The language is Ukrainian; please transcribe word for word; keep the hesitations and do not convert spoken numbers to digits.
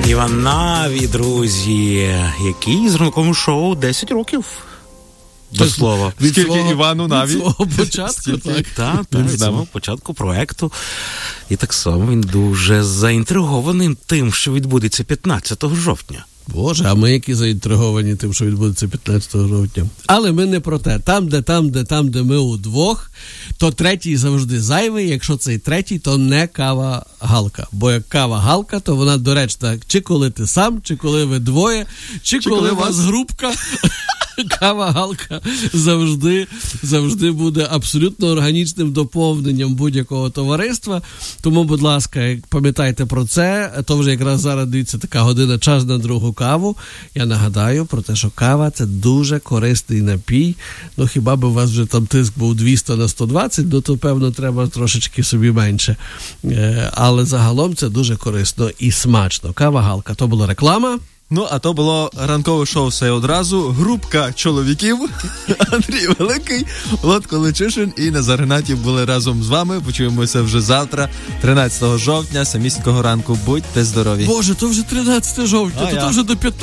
Іван Наві, друзі, який з ранковим шоу десять років. До слова. Від Скільки свого, Івану Наві? Від свого початку, так. Так, так, від самого початку проекту. І так само він дуже заінтригований тим, що відбудеться п'ятнадцятого жовтня. Боже, а ми які заінтриговані тим, що відбудеться п'ятнадцятого жовтня. Але ми не про те. Там, де там, де там, де ми удвох, то третій завжди зайвий. Якщо цей третій, то не кава-галка. Бо як кава-галка, то вона доречна, чи коли ти сам, чи коли ви двоє, чи, чи коли, коли у вас групка. Кава-галка завжди, завжди буде абсолютно органічним доповненням будь-якого товариства. Тому, будь ласка, пам'ятайте про це. То вже якраз зараз, дивіться, така година час на другу каву. Я нагадаю про те, що кава – це дуже корисний напій. Ну, хіба би у вас вже там тиск був двісті на сто двадцять, ну, то, певно, треба трошечки собі менше. Але загалом це дуже корисно і смачно. Кава-галка. То була реклама. Ну, а то було ранкове шоу «Все одразу». Групка чоловіків. Андрій Великий, Володко Личишин і Назар Гнатів були разом з вами. Почуємося вже завтра, тринадцятого жовтня, самісінького ранку. Будьте здорові. Боже, то вже тринадцятого жовтня, а то, я. то вже до п'ятнадцятого.